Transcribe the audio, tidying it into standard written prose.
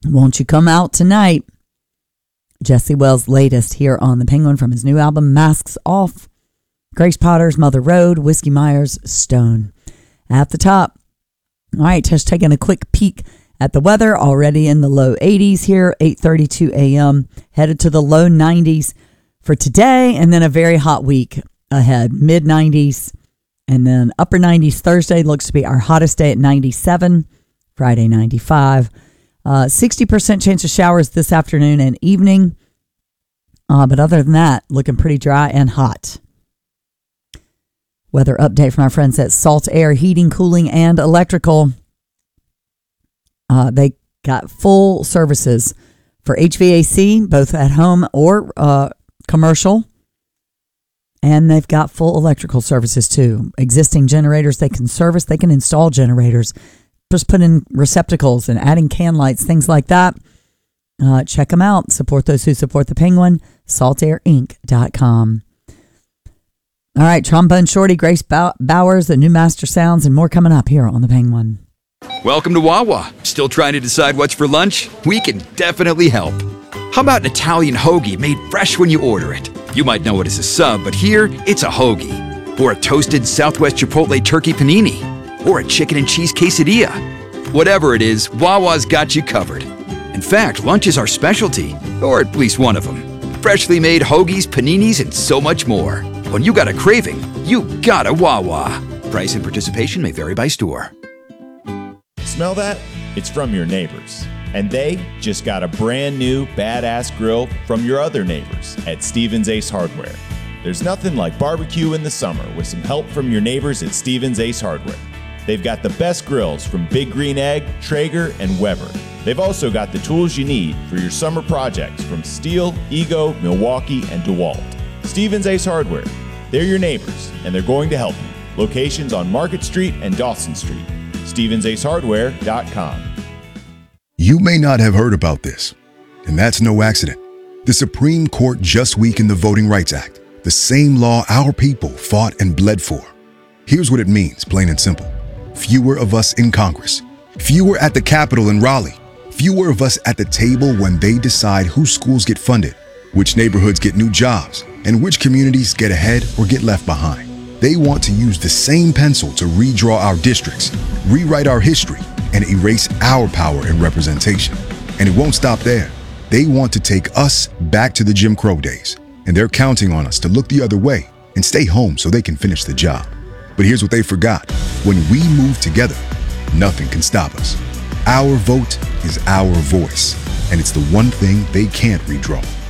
Won't You Come Out Tonight? Jesse Wells' latest here on The Penguin from his new album, Masks Off. Grace Potter's Mother Road, Whiskey Myers' Stone. At the top. All right, just taking a quick peek at the weather. Already in the low 80s here, 8:32 a.m. Headed to the low 90s for today, and then a very hot week ahead. Mid 90s, and then upper 90s. Thursday looks to be our hottest day at 97. Friday, 95. 60% chance of showers this afternoon and evening. But other than that, looking pretty dry and hot. Weather update from our friends at Salt Air Heating, Cooling, and Electrical. They got full services for HVAC, both at home or commercial. And they've got full electrical services too. Existing generators they can service. They can install generators. Just put in receptacles and adding can lights, things like that. Check them out. Support those who support the Penguin. SaltAirInc.com. All right, Trombone Shorty, Grace Bowers, the new Master Sounds, and more coming up here on the Penguin. Welcome to Wawa. Still trying to decide what's for lunch? We can definitely help. How about an Italian hoagie made fresh when you order it? You might know it as a sub, but here it's a hoagie. Or a toasted Southwest Chipotle turkey panini. Or a chicken and cheese quesadilla. Whatever it is, Wawa's got you covered. In fact, lunch is our specialty, or at least one of them. Freshly made hoagies, paninis, and so much more. When you got a craving, you got a Wawa. Price and participation may vary by store. Smell that? It's from your neighbors. And they just got a brand new badass grill from your other neighbors at Stevens Ace Hardware. There's nothing like barbecue in the summer with some help from your neighbors at Stevens Ace Hardware. They've got the best grills from Big Green Egg, Traeger, and Weber. They've also got the tools you need for your summer projects from Stihl, Ego, Milwaukee, and DeWalt. Stevens Ace Hardware. They're your neighbors, and they're going to help you. Locations on Market Street and Dawson Street. StevensAceHardware.com. You may not have heard about this, and that's no accident. The Supreme Court just weakened the Voting Rights Act, the same law our people fought and bled for. Here's what it means, plain and simple. Fewer of us in Congress, fewer at the Capitol in Raleigh, fewer of us at the table when they decide whose schools get funded, which neighborhoods get new jobs, and which communities get ahead or get left behind. They want to use the same pencil to redraw our districts, rewrite our history, and erase our power and representation. And it won't stop there. They want to take us back to the Jim Crow days, and they're counting on us to look the other way and stay home so they can finish the job. But here's what they forgot. When we move together, nothing can stop us. Our vote is our voice, and it's the one thing they can't redraw.